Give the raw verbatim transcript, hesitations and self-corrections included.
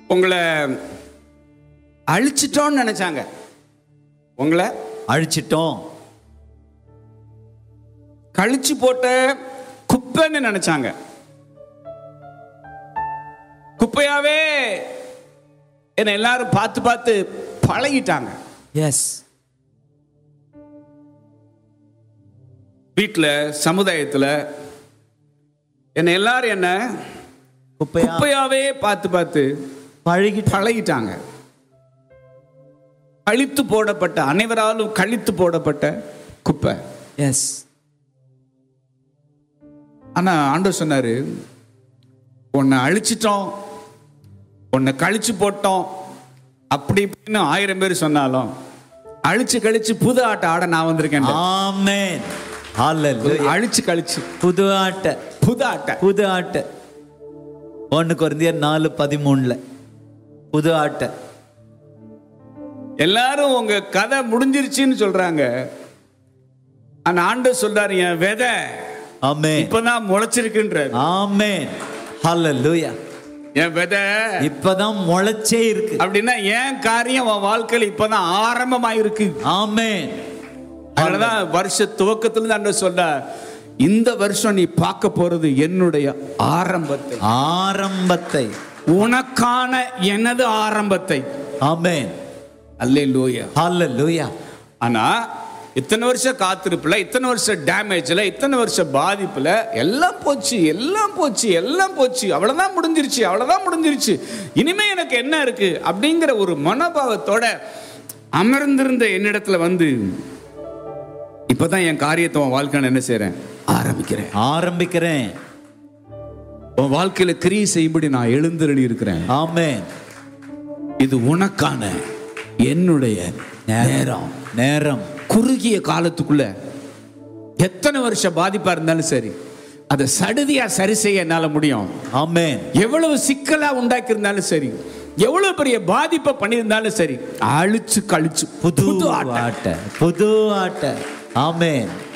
உங்களை அழிச்சிட்டோம்னு நினைச்சாங்க. உங்களை அழிச்சிட்டோம், கழிச்சு போட்ட குப்பைன்னு நினைச்சாங்க. குப்பையாவே என்ன எல்லாரும் பார்த்து பார்த்து பழகிட்டாங்க. எஸ், வீட்டில், சமுதாயத்தில் என்ன எல்லாரும் என்ன குப்பையா குப்பையாவே பார்த்து பார்த்து பழகி பழகிட்டாங்க. கழித்து போடப்பட்ட, அனைவராலும் கழித்து போடப்பட்ட குப்பை. எஸ். ஆனா ஆண்டவர் சொன்னாரு, உன்னை அழிச்சிட்டோம், உன்னை கழிச்சு போட்டோம் அப்படி இப்படின்னு ஆயிரம் பேர் சொன்னாலும் அழிச்சு கழிச்சு புது ஆட்டை ஆட நான் வந்திருக்கேன். ஆமென். ஹல்லேலூயா. அழிச்சு கழிச்சு புது ஆட்ட, புது ஆட்டை புது ஆட்ட. ஒன்னு கொரிந்தியர் நாலு பதிமூணுல புது ஆட்ட. எல்லாரும் உங்க கதை முடிஞ்சிருச்சுன்னு சொல்றாங்க. ஆனா ஆண்டவர் சொல்றாரு, என் விதை ஆமென் இப்பதான் முளைச்சிருக்குன்றாரு. ஆமென். ஹல்லேலூயா. என் விதை இப்பதான் முளைச்சே இருக்கு. அப்படின்னா என் காரியம் உன் வாழ்க்கையில இப்பதான் ஆரம்பமாயிருக்கு. ஆமென். அதனாலதான் வருஷ துவக்கத்துல ஆண்டவர் சொல்றார், இந்த வருஷம் நீ பார்க்க போறது என்னுடைய ஆரம்பத்தை, ஆரம்பத்தை, உனக்கான எனது ஆரம்பத்தை. ஆமென். அல்லேலூயா, ஹல்லேலூயா. ஆனா இத்தனை வருஷம் காத்திருப்புல, இத்தனை வருஷம் டேமேஜ்ல, இத்தனை வருஷம் பாதிப்புல எல்லாம் போச்சு, எல்லாம் போச்சு, எல்லாம் போச்சு, அவ்வளவுதான் முடிஞ்சிருச்சு, அவ்வளவுதான் முடிஞ்சிருச்சு, இனிமே எனக்கு என்ன இருக்கு அப்படிங்கிற ஒரு மனோபாவத்தோட அமர்ந்திருந்த என்னிடத்துல வந்து, இப்பதான் என் காரியத்தை உன் வாழ்க்கையில என்ன செய்றேன், ஆரம்பிக்கிறேன் ஆரம்பிக்கிறேன் உன் வாழ்க்கையில கிரியை செய்யும்படி நான் எழுந்தருளி இருக்கிறேன். ஆமென். இது உனக்கான என்னுடைய நேரம். நேரம். குறுகிய காலத்துக்குள்ள எத்தனை வருஷம் பாதிப்பா இருந்தாலும் சரி, அதை சடுதியா சரி செய்ய என்னால முடியும். ஆமென். எவ்வளவு சிக்கலா உண்டாக்கி இருந்தாலும் சரி, எவ்வளவு பெரிய பாதிப்பை பண்ணியிருந்தாலும் சரி, அழிச்சு கழிச்சு புது புது ஆட்ட, புது ஆட்ட. ஆமென்.